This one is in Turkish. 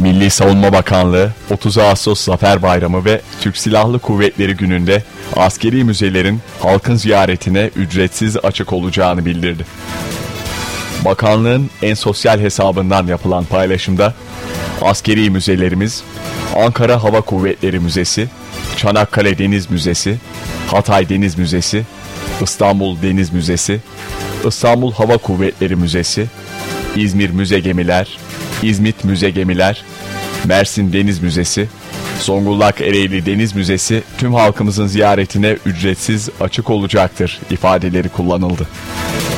Milli Savunma Bakanlığı 30 Ağustos Zafer Bayramı ve Türk Silahlı Kuvvetleri Günü'nde askeri müzelerin halkın ziyaretine ücretsiz açık olacağını bildirdi. Bakanlığın en sosyal hesabından yapılan paylaşımda askeri müzelerimiz Ankara Hava Kuvvetleri Müzesi, Çanakkale Deniz Müzesi, Hatay Deniz Müzesi, İstanbul Deniz Müzesi, İstanbul Hava Kuvvetleri Müzesi, İzmir Müze Gemiler, İzmit Müze Gemiler, Mersin Deniz Müzesi, Zonguldak Ereğli Deniz Müzesi tüm halkımızın ziyaretine ücretsiz açık olacaktır ifadeleri kullanıldı.